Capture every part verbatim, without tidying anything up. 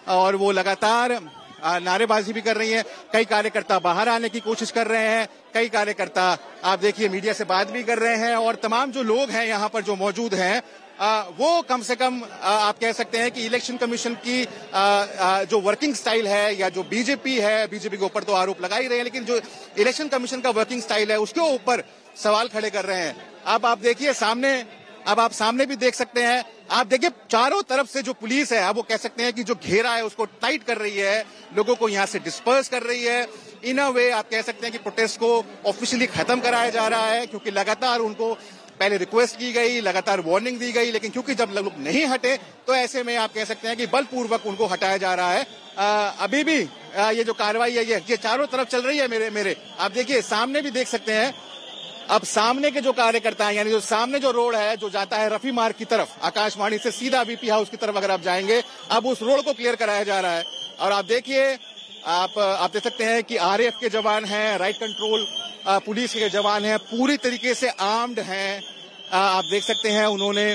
और वो लगातार नारेबाजी भी कर रही हैं। कई कार्यकर्ता बाहर आने की कोशिश कर रहे हैं, कई कार्यकर्ता आप देखिए मीडिया से बात भी कर रहे हैं और तमाम जो लोग हैं यहाँ पर जो मौजूद हैं आ, वो कम से कम आ, आप कह सकते हैं कि इलेक्शन कमीशन की आ, आ, जो वर्किंग स्टाइल है या जो बीजेपी है, बीजेपी के ऊपर तो आरोप लगा ही रहे हैं, लेकिन जो इलेक्शन कमीशन का वर्किंग स्टाइल है उसके ऊपर सवाल खड़े कर रहे हैं। अब आप देखिए सामने, अब आप सामने भी देख सकते हैं, आप देखिए चारों तरफ से जो पुलिस है, अब वो कह सकते हैं कि जो घेरा है उसको टाइट कर रही है, लोगों को यहाँ से डिस्पर्स कर रही है। इन अ वे आप कह सकते हैं कि प्रोटेस्ट को ऑफिशियली खत्म कराया जा रहा है, क्योंकि लगातार उनको पहले रिक्वेस्ट की गई, लगातार वार्निंग दी गई, लेकिन क्योंकि जब लोग नहीं हटे तो ऐसे में आप कह सकते हैं कि बलपूर्वक उनको हटाया जा रहा है। आ, अभी भी आ, ये जो कार्रवाई है ये, ये चारों तरफ चल रही है। मेरे मेरे आप देखिए सामने भी देख सकते हैं, अब सामने के जो कार्यकर्ता हैं, यानी जो सामने जो रोड है जो जाता है रफी मार्ग की तरफ, आकाशवाणी से सीधा वीपी हाउस की तरफ अगर आप जाएंगे, अब उस रोड को क्लियर कराया जा रहा है। और आप देखिए, आप आप देख सकते हैं कि आरएएफ के जवान हैं, राइट कंट्रोल पुलिस के जवान हैं, पूरी तरीके से आर्म्ड हैं। आप देख सकते हैं उन्होंने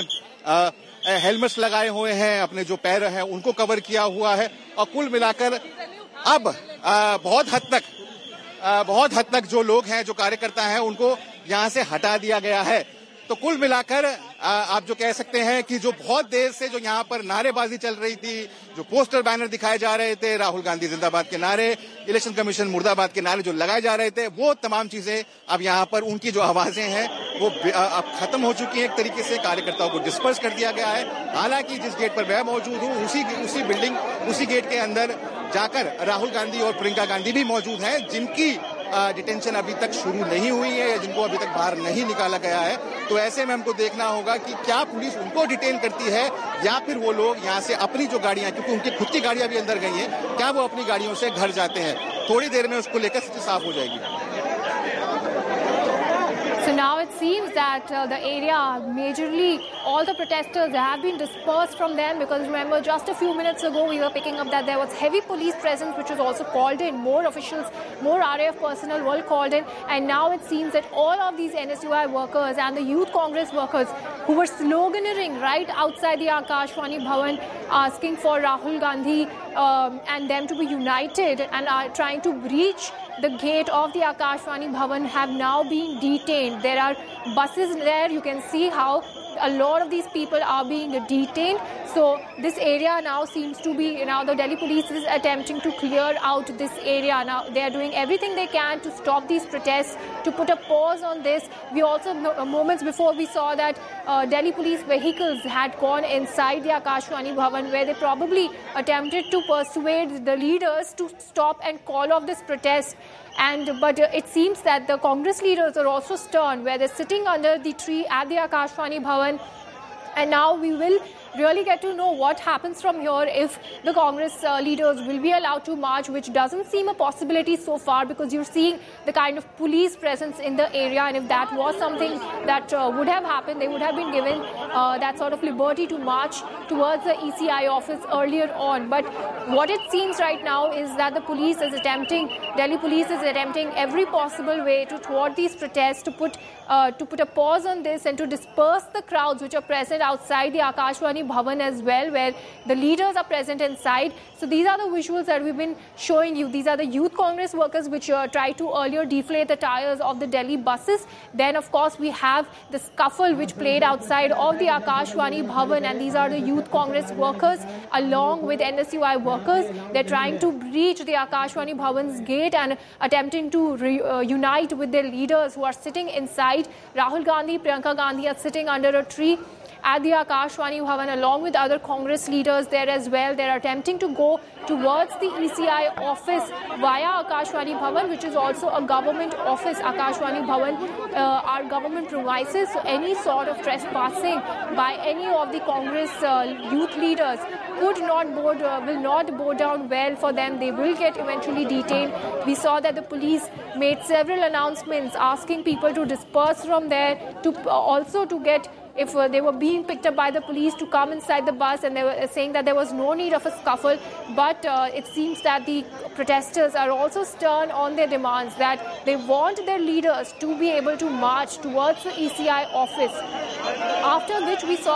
हेलमेट्स लगाए हुए हैं, अपने जो पैर हैं उनको कवर किया हुआ है। और कुल मिलाकर अब आ, बहुत हद तक आ, बहुत हद तक जो लोग हैं, जो कार्यकर्ता हैं, उनको यहाँ से हटा दिया गया है। तो कुल मिलाकर आप जो कह सकते हैं कि जो बहुत देर से जो यहाँ पर नारेबाजी चल रही थी, जो पोस्टर बैनर दिखाए जा रहे थे, राहुल गांधी जिंदाबाद के नारे, इलेक्शन कमीशन मुर्दाबाद के नारे जो लगाए जा रहे थे, वो तमाम चीजें अब यहाँ पर उनकी जो आवाजें हैं वो अब खत्म हो चुकी हैं। एक तरीके से कार्यकर्ताओं को डिस्पर्स कर दिया गया है। हालांकि जिस गेट पर मैं मौजूद हूँ, उसी उसी बिल्डिंग उसी गेट के अंदर जाकर राहुल गांधी और प्रियंका गांधी भी मौजूद हैं, जिनकी डिटेंशन अभी तक शुरू नहीं हुई है या जिनको अभी तक बाहर नहीं निकाला गया है। तो ऐसे में हमको देखना होगा कि क्या पुलिस उनको डिटेन करती है या फिर वो लोग यहाँ से अपनी जो गाड़ियां, क्योंकि उनकी खुद की गाड़ियां भी अंदर गई हैं, क्या वो अपनी गाड़ियों से घर जाते हैं। थोड़ी देर में उसको लेकर स्थिति साफ हो जाएगी। So now it seems that uh, the area, majorly all the protesters have been dispersed from them, because remember just a few minutes ago we were picking up that there was heavy police presence which was also called in, more officials, more R A F personnel were called in, and now it seems that all of these N S U I workers and the Youth Congress workers who were sloganeering right outside the Akashvani Bhavan asking for Rahul Gandhi um, and them to be united and are trying to breach the gate of the Akashvani Bhavan have now been detained. There are buses there. You can see how a lot of these people are being detained. So this area now seems to be, now the Delhi police is attempting to clear out this area. Now they are doing everything they can to stop these protests, to put a pause on this. We also, moments before, we saw that uh, Delhi police vehicles had gone inside the Akashvani Bhavan, where they probably attempted to persuade the leaders to stop and call off this protest. And but uh, it seems that the Congress leaders are also stern, where they're sitting under the tree at the Akashvani Bhavan. And now we will really get to know what happens from here, if the Congress uh, leaders will be allowed to march, which doesn't seem a possibility so far, because you're seeing the kind of police presence in the area. And if that was something that uh, would have happened, they would have been given uh, that sort of liberty to march towards the E C I office earlier on. But what it seems right now is that the police is attempting, Delhi police is attempting every possible way to thwart these protests, to put uh, to put a pause on this and to disperse the crowds which are present outside the Akashvani Bhavan as well, where the leaders are present inside. So these are the visuals that we've been showing you. These are the Youth Congress workers which uh, tried to earlier deflate the tires of the Delhi buses. Then, of course, we have the scuffle which played outside of the Akashvani Bhavan, and these are the Youth Congress workers along with N S U I workers. They're trying to breach the Akashvani Bhavan's gate and attempting to re, uh, unite with their leaders who are sitting inside. Rahul Gandhi, Priyanka Gandhi are sitting under a tree at the Akashvani Bhavan along with other Congress leaders there as well. They're attempting to go towards the E C I office via Akashvani Bhavan, which is also a government office. Akashvani Bhavan uh, are government premises, so any sort of trespassing by any of the Congress uh, youth leaders could not bode, uh, will not go down well for them. They will get eventually detained. We saw that the police made several announcements asking people to disperse from there, to uh, also to get, if uh, they were being picked up by the police, to come inside the bus, and they were saying that there was no need of a scuffle. But uh, it seems that the protesters are also stern on their demands, that they want their leaders to be able to march towards the E C I office. After which we saw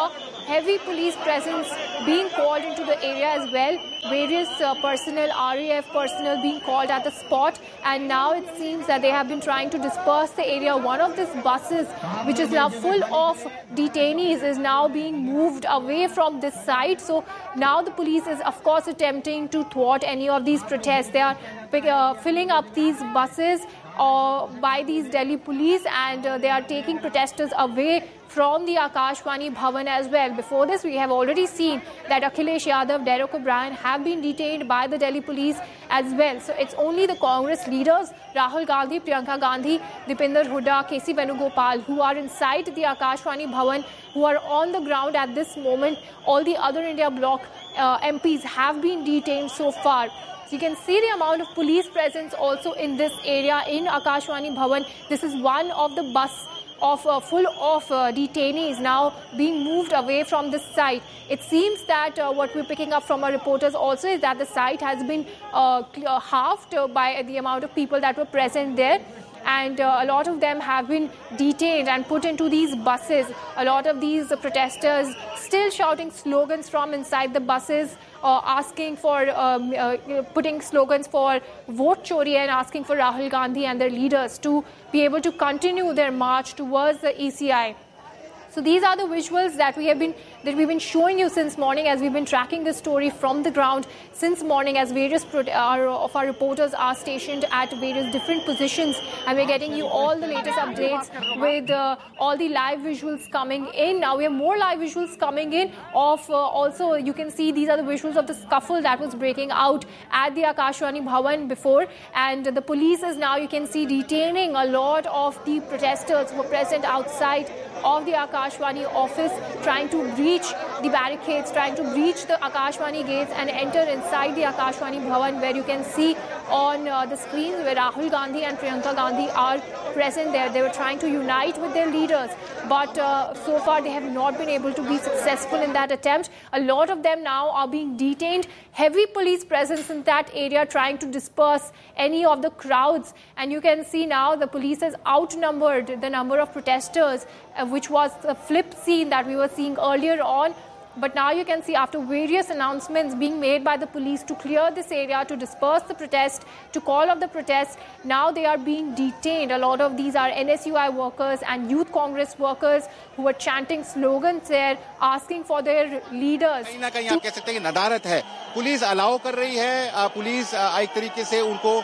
heavy police presence being called into the area as well. Various uh, personnel, R A F personnel being called at the spot, and now it seems that they have been trying to disperse the area. One of these buses, which is now full of detainees, is now being moved away from this site. So now the police is of course attempting to thwart any of these protests. They are uh, filling up these buses uh, by these Delhi police, and uh, they are taking protesters away from the Akashvani Bhavan as well. Before this, we have already seen that Akhilesh Yadav, Derek O'Brien have been detained by the Delhi police as well. So it's only the Congress leaders, Rahul Gandhi, Priyanka Gandhi, Dipinder Hooda, K C Venugopal, who are inside the Akashvani Bhavan, who are on the ground at this moment. All the other India bloc uh, M Ps have been detained so far. You can see the amount of police presence also in this area in Akashvani Bhavan. This is one of the bus of uh, full of uh, detainees now being moved away from this site. It seems that uh, what we're picking up from our reporters also is that the site has been uh, halved uh, by the amount of people that were present there. And uh, a lot of them have been detained and put into these buses. A lot of these uh, protesters still shouting slogans from inside the buses, uh, asking for, um, uh, putting slogans for vote chori and asking for Rahul Gandhi and their leaders to be able to continue their march towards the E C I. So these are the visuals that we have been that we've been showing you since morning, as we've been tracking this story from the ground since morning, as various our, of our reporters are stationed at various different positions, and we're getting you all the latest updates with uh, all the live visuals coming in. Now we have more live visuals coming in of uh, also you can see these are the visuals of the scuffle that was breaking out at the Akashvani Bhavan before, and the police is now you can see detaining a lot of the protesters who were present outside of the Akashvani office, trying to breach the barricades, trying to breach the Akashvani gates and enter inside the Akashvani Bhavan, where you can see on uh, the screens where Rahul Gandhi and Priyanka Gandhi are present there. They were trying to unite with their leaders, but uh, so far they have not been able to be successful in that attempt. A lot of them now are being detained. Heavy police presence in that area trying to disperse any of the crowds, and you can see now the police has outnumbered the number of protesters, uh, which was a flip scene that we were seeing earlier on. But now you can see after various announcements being made by the police to clear this area, to disperse the protest, to call off the protest, now they are being detained. A lot of these are N S U I workers and Youth Congress workers who were chanting slogans there, asking for their leaders. कहीं ना कहीं आप कह सकते हैं कि नदारत है, police allow कर रही है, पुलिस एक तरीके से उनको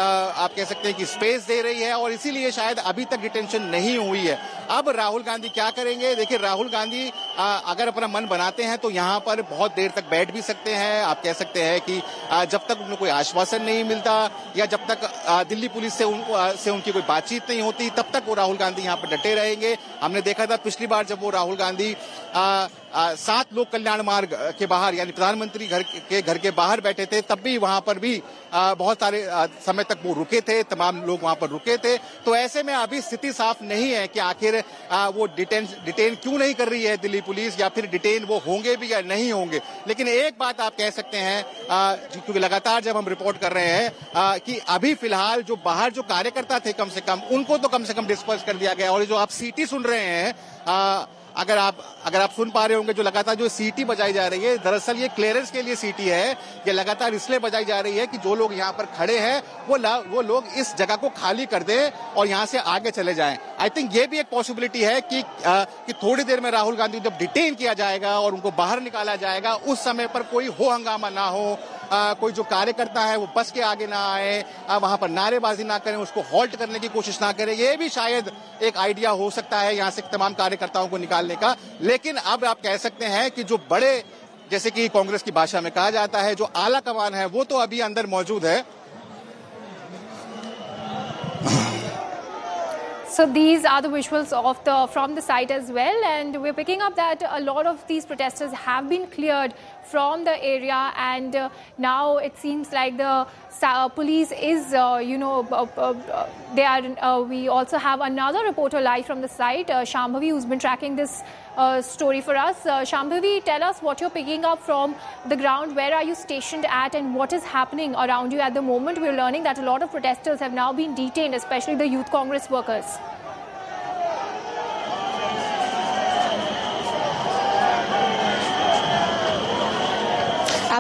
आप कह सकते हैं कि स्पेस दे रही है, और इसीलिए शायद अभी तक डिटेंशन नहीं हुई है. अब राहुल गांधी क्या करेंगे? देखिए, राहुल गांधी अगर अपना मन बनाते हैं तो यहाँ पर बहुत देर तक बैठ भी सकते हैं. आप कह सकते हैं कि जब तक उनको कोई आश्वासन नहीं मिलता या जब तक दिल्ली पुलिस से उनको से उनकी कोई बातचीत नहीं होती, तब तक वो राहुल गांधी यहाँ पर डटे रहेंगे. हमने देखा था पिछली बार जब वो राहुल गांधी आ, आ, सात लोक कल्याण मार्ग के बाहर यानी प्रधानमंत्री घर के घर के बाहर बैठे थे, तब भी वहां पर भी आ, बहुत सारे आ, समय तक वो रुके थे, तमाम लोग वहां पर रुके थे. तो ऐसे में अभी स्थिति साफ नहीं है कि आखिर आ, वो डिटेन डिटेन क्यों नहीं कर रही है दिल्ली पुलिस, या फिर डिटेन वो होंगे भी या नहीं होंगे. लेकिन एक बात आप कह सकते हैं, क्योंकि लगातार जब हम रिपोर्ट कर रहे हैं आ, कि अभी फिलहाल जो बाहर जो कार्यकर्ता थे कम से कम उनको तो कम से कम डिस्पर्स कर दिया गया. और जो आप सीटी सुन रहे हैं, आ, अगर आप अगर आप सुन पा रहे होंगे, जो लगातार जो सीटी बजाई जा रही है, दरअसल ये क्लियरेंस के लिए सीटी है. ये लगातार इसलिए बजाई जा रही है कि जो लोग यहाँ पर खड़े हैं वो वो लोग इस जगह को खाली कर दें और यहाँ से आगे चले जाएं. आई थिंक ये भी एक पॉसिबिलिटी है कि आ, कि थोड़ी देर में राहुल गांधी जब डिटेन किया जाएगा और उनको बाहर निकाला जाएगा, उस समय पर कोई हो हंगामा ना हो, आ, कोई जो कार्यकर्ता है वो बस के आगे ना आए, वहां पर नारेबाजी ना करें, उसको हॉल्ट करने की कोशिश ना करें. ये भी शायद एक आइडिया हो सकता है यहाँ से तमाम कार्यकर्ताओं को निकालने का. लेकिन अब आप कह सकते हैं कि जो बड़े, जैसे कि कांग्रेस की भाषा में कहा जाता है, जो आला कमान है वो तो अभी अंदर मौजूद है. So these are the visuals of the from the site as well, and we're picking up that a lot of these protesters have been cleared from the area, and uh, now it seems like the uh, police is, uh, you know, uh, uh, they are. Uh, we also have another reporter live from the site, uh, Shambhavi, who's been tracking this uh, story for us. Uh, Shambhavi, tell us what you're picking up from the ground. Where are you stationed at, and what is happening around you at the moment? We're learning that a lot of protesters have now been detained, especially the Youth Congress workers.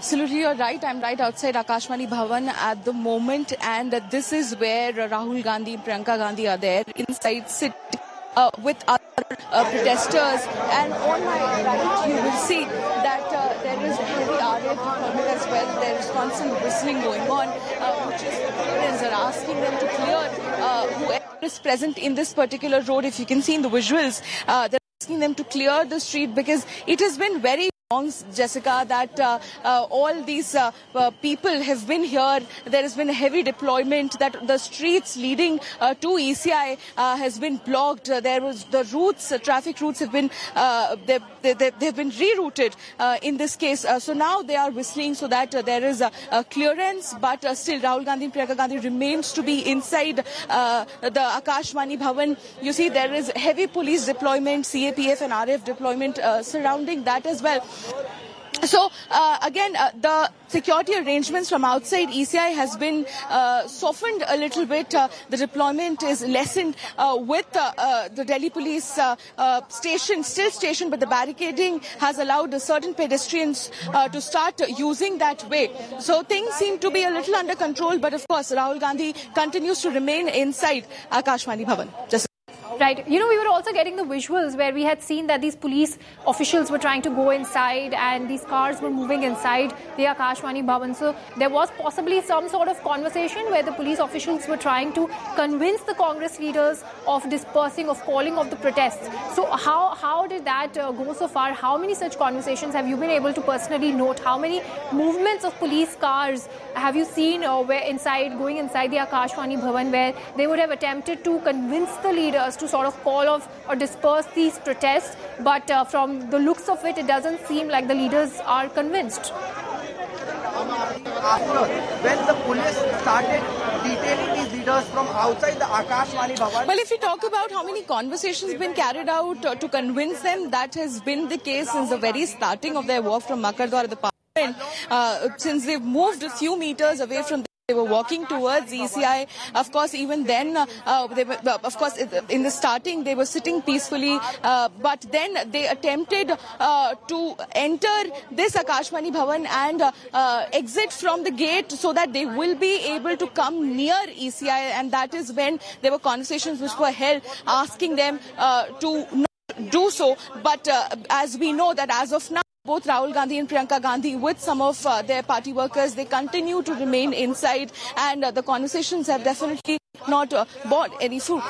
Absolutely, you're right. I'm right outside Akashvani Bhavan at the moment, and this is where Rahul Gandhi and Priyanka Gandhi are there inside, sitting uh, with other uh, protesters. And on my right, you will see that uh, there is heavy R A F deployment as well. There is constant whistling going on, uh, which is the clearance. Are asking them to clear uh, whoever is present in this particular road. If you can see in the visuals, uh, they're asking them to clear the street because it has been very Jessica, that uh, uh, all these uh, uh, people have been here. There has been a heavy deployment, that the streets leading uh, to E C I uh, has been blocked. Uh, there was the routes, uh, traffic routes have been uh, they've, they, they've been rerouted uh, in this case. Uh, so now they are whistling so that uh, there is a, a clearance, but uh, still Rahul Gandhi and Priyanka Gandhi remains to be inside uh, the Akashvani Bhavan. You see there is heavy police deployment, C A P F and R A F deployment uh, surrounding that as well. So, uh, again, uh, the security arrangements from outside E C I has been uh, softened a little bit. Uh, the deployment is lessened uh, with uh, uh, the Delhi police uh, uh, station, still stationed, but the barricading has allowed certain pedestrians uh, to start using that way. So things seem to be a little under control, but of course, Rahul Gandhi continues to remain inside Akashvani Bhavan. Just Right. You know, we were also getting the visuals where we had seen that these police officials were trying to go inside and these cars were moving inside the Akashvani Bhavan. So there was possibly some sort of conversation where the police officials were trying to convince the Congress leaders of dispersing, of calling of the protests. So how, how did that uh, go so far? How many such conversations have you been able to personally note? How many movements of police cars have you seen uh, where inside, going inside the Akashvani Bhavan, where they would have attempted to convince the leaders to sort of call off or disperse these protests, but uh, from the looks of it, it doesn't seem like the leaders are convinced. When the police started detaining these leaders from outside the Akashvani Bhavan. Well, if you talk about how many conversations have been carried out uh, to convince them, that has been the case since the very starting of their walk from Makardwar, the parliament. Uh, since they've moved a few meters away from the They were walking towards E C I. Of course, even then, uh, they were, of course, in the starting, they were sitting peacefully. Uh, but then they attempted uh, to enter this Akashvani Bhavan and uh, uh, exit from the gate so that they will be able to come near E C I. And that is when there were conversations which were held asking them uh, to not do so. But uh, as we know that as of now, both Rahul Gandhi and Priyanka Gandhi with some of uh, their party workers, they continue to remain inside, and uh, the conversations have definitely not uh, borne any fruit.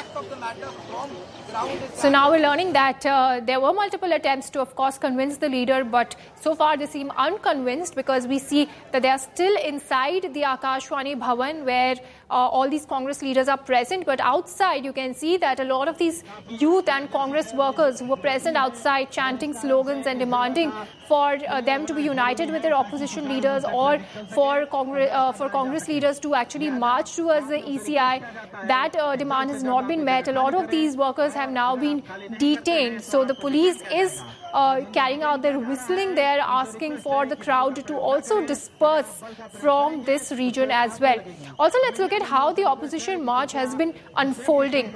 So now we're learning that uh, there were multiple attempts to, of course, convince the leader, but so far they seem unconvinced because we see that they are still inside the Akashvani Bhavan where uh, all these Congress leaders are present. But outside, you can see that a lot of these youth and Congress workers who were present outside chanting slogans and demanding for uh, them to be united with their opposition leaders or for Congress, uh, for Congress leaders to actually march towards the E C I. That uh, demand has not been met. A lot of these workers have now been detained. So the police is uh, carrying out their whistling there, asking for the crowd to also disperse from this region as well. Also, let's look at how the opposition march has been unfolding.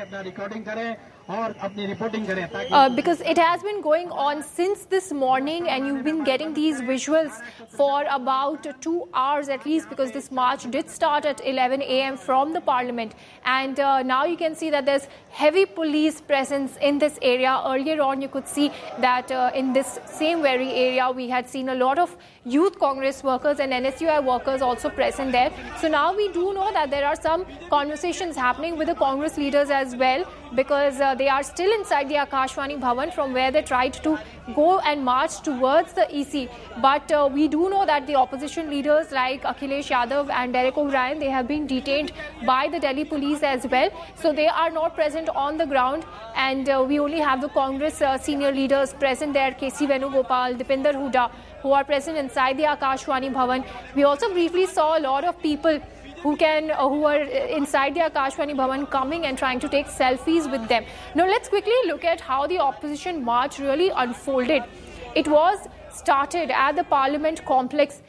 Uh, because it has been going on since this morning and you've been getting these visuals for about two hours at least, because this march did start at eleven A M from the parliament, and uh, now you can see that there's heavy police presence in this area. Earlier on you could see that uh, in this same very area we had seen a lot of youth Congress workers and N S U I workers also present there. So now we do know that there are some conversations happening with the Congress leaders as well, because uh, they are still inside the Akashvani Bhavan from where they tried to go and march towards the E C. But uh, we do know that the opposition leaders like Akhilesh Yadav and Derek O'Brien, they have been detained by the Delhi police as well. So they are not present on the ground, and uh, we only have the Congress uh, senior leaders present there, K C Venugopal, Dipinder Hooda, who are present inside the Akashvani Bhavan. We also briefly saw a lot of people who can, uh, who are inside the Akashvani Bhavan coming and trying to take selfies with them. Now let's quickly look at how the opposition march really unfolded. It was started at the Parliament complex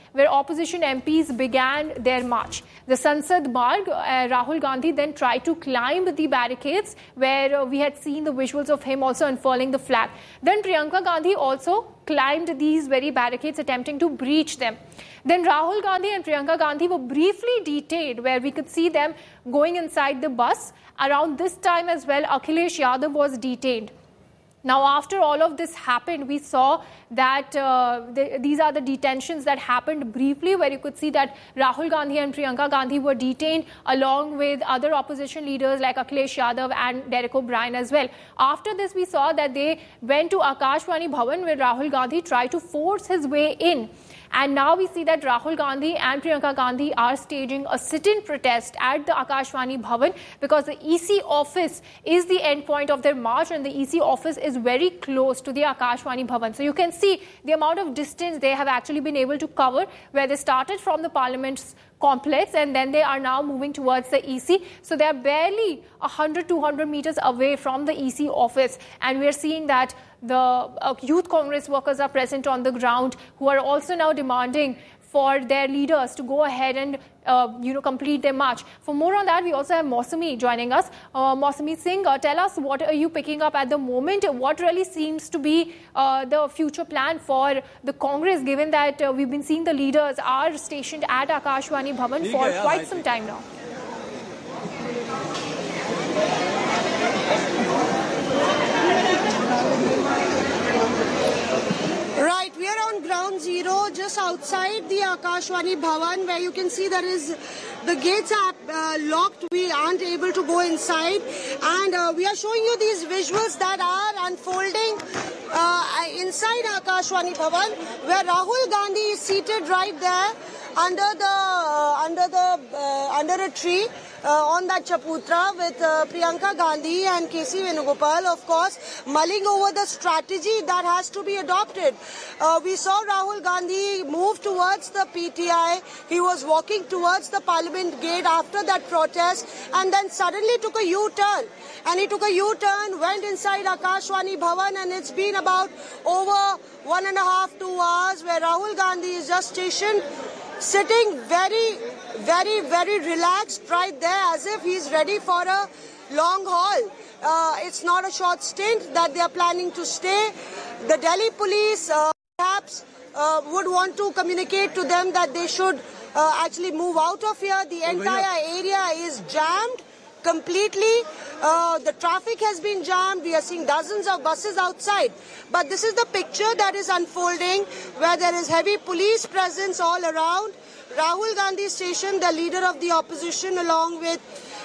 where opposition M Ps began their march. The Sansad Marg, uh, Rahul Gandhi then tried to climb the barricades where uh, we had seen the visuals of him also unfurling the flag. Then Priyanka Gandhi also climbed these very barricades, attempting to breach them. Then Rahul Gandhi and Priyanka Gandhi were briefly detained, where we could see them going inside the bus. Around this time as well, Akhilesh Yadav was detained. Now, after all of this happened, we saw that uh, the, these are the detentions that happened briefly, where you could see that Rahul Gandhi and Priyanka Gandhi were detained along with other opposition leaders like Akhilesh Yadav and Derek O'Brien as well. After this, we saw that they went to Akashvani Bhavan, where Rahul Gandhi tried to force his way in. And now we see that Rahul Gandhi and Priyanka Gandhi are staging a sit-in protest at the Akashvani Bhavan, because the E C office is the end point of their march, and the E C office is very close to the Akashvani Bhavan. So you can see the amount of distance they have actually been able to cover, where they started from the Parliament's complex and then they are now moving towards the E C. So they are barely one hundred to two hundred meters away from the E C office, and we are seeing that the uh, youth Congress workers are present on the ground, who are also now demanding for their leaders to go ahead and uh, you know complete their march. For more on that, we also have Mausami joining us. Uh, Mausami Singh, uh, tell us, what are you picking up at the moment? What really seems to be uh, the future plan for the Congress, given that uh, we've been seeing the leaders are stationed at Akashvani Bhavan for quite some time now? Right, we are on ground zero, just outside the Akashvani Bhavan, where you can see there is the gates are uh, locked. We aren't able to go inside, and uh, we are showing you these visuals that are unfolding uh, inside Akashvani Bhavan, where Rahul Gandhi is seated right there under the uh, under the uh, under a tree. Uh, on that chaputra with uh, Priyanka Gandhi and K C Venugopal, of course, mulling over the strategy that has to be adopted. Uh, we saw Rahul Gandhi move towards the P T I. He was walking towards the Parliament gate after that protest, and then suddenly took a U-turn. And he took a U-turn, went inside Akashvani Bhavan, and it's been about over one and a half, two hours where Rahul Gandhi is just stationed, sitting very, very, very relaxed right there, as if he's ready for a long haul. Uh, it's not a short stint that they are planning to stay. The Delhi police uh, perhaps uh, would want to communicate to them that they should uh, actually move out of here. The entire area is jammed completely. Uh, the traffic has been jammed. We are seeing dozens of buses outside. But this is the picture that is unfolding, where there is heavy police presence all around. Rahul Gandhi station, the leader of the opposition, along with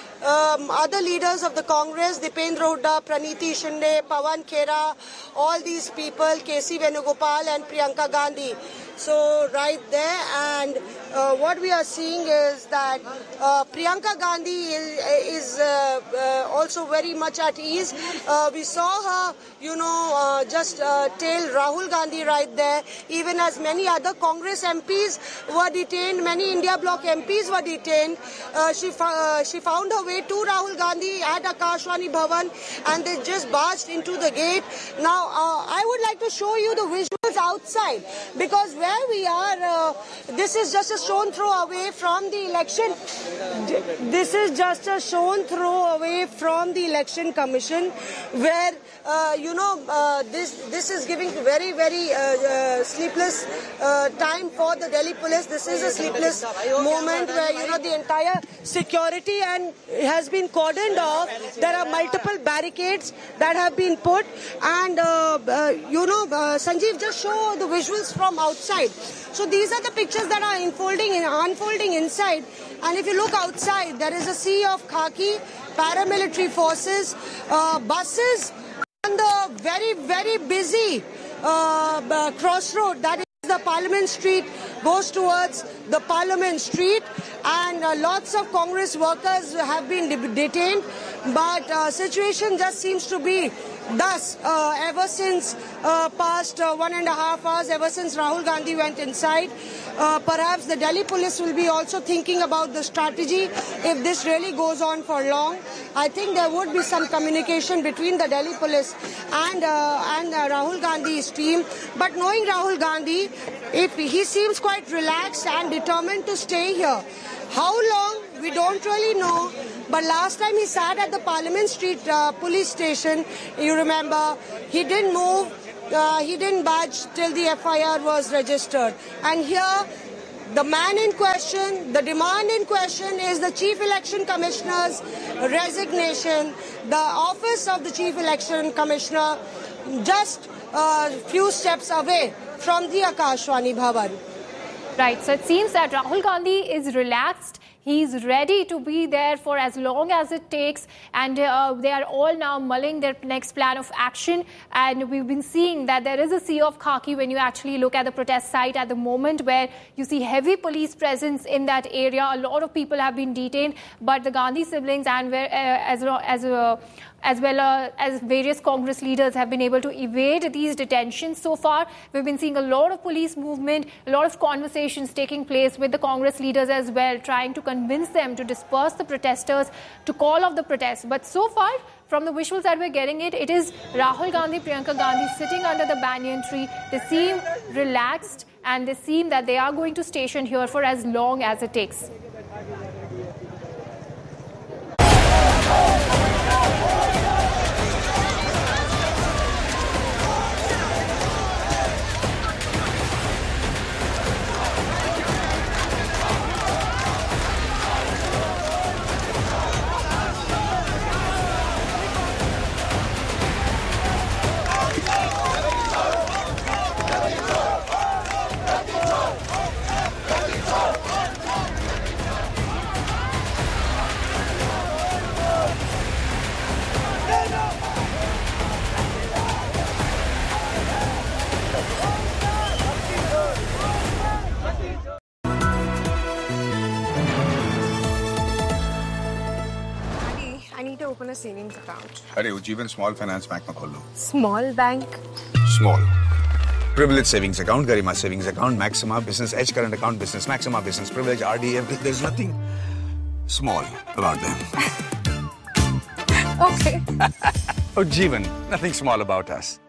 um, other leaders of the Congress, Dipendra Hooda, Praniti Shinde, Pawan Khera, all these people, K C Venugopal and Priyanka Gandhi. So right there, and uh, what we are seeing is that uh, Priyanka Gandhi is, is uh, uh, also very much at ease. Uh, we saw her, you know, uh, just uh, tail Rahul Gandhi right there, even as many other Congress M Ps were detained, many India Bloc M Ps were detained. Uh, she, uh, she found her way to Rahul Gandhi at Akashvani Bhavan, and they just barged into the gate. Now, uh, I would like to show you the visuals outside, because where we are, uh, this is just a stone throw away from the election. This is just a stone throw away from the election commission, where uh, you know uh, this this is giving very very uh, uh, sleepless uh, time for the Delhi police. This is a sleepless moment where you know the entire security and has been cordoned off. There are multiple barricades that have been put, and uh, uh, you know uh, Sanjeev, just show the visuals from outside. So these are the pictures that are unfolding unfolding inside, and if you look outside, there is a sea of khaki, paramilitary forces, uh, buses on the very very busy uh, uh, crossroad that is the Parliament Street, goes towards the Parliament Street, and uh, lots of Congress workers have been de detained, but uh, situation just seems to be thus uh, ever since uh, past uh, one and a half hours, ever since Rahul Gandhi went inside. Uh, perhaps the Delhi police will be also thinking about the strategy if this really goes on for long. I think there would be some communication between the Delhi police and uh, and uh, Rahul Gandhi's team. But knowing Rahul Gandhi, if he seems quite relaxed and determined to stay here. How long, we don't really know. But last time he sat at the Parliament Street uh, police station, you remember, he didn't move, uh, he didn't budge till the F I R was registered. And here, the man in question, the demand in question is the Chief Election Commissioner's resignation. The office of the Chief Election Commissioner just a few steps away from the Akashvani Bhavan. Right, so it seems that Rahul Gandhi is relaxed. He's ready to be there for as long as it takes, and uh, they are all now mulling their next plan of action. And we've been seeing that there is a sea of khaki when you actually look at the protest site at the moment, where you see heavy police presence in that area. A lot of people have been detained, but the Gandhi siblings and uh, as as uh, as well uh, as various Congress leaders have been able to evade these detentions so far. We've been seeing a lot of police movement, a lot of conversations taking place with the Congress leaders as well, trying to convince them to disperse the protesters, to call off the protests. But so far, from the visuals that we're getting it, it is Rahul Gandhi, Priyanka Gandhi sitting under the banyan tree. They seem relaxed and they seem that they are going to station here for as long as it takes. I need to open a savings account. अरे Ujjivan Small Finance Bank में खोल लो. Small bank? Small. Privilege savings account, Garima savings account, Maxima business edge current account, business Maxima business privilege, R D F. There's nothing small about them. Okay. Ujjivan, nothing small about us.